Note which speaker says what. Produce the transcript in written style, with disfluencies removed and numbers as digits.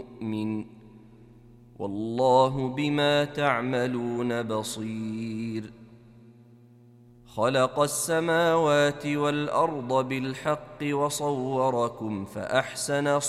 Speaker 1: مؤمن والله بما تعملون بصير خلق السماوات والأرض بالحق وصوركم فأحسن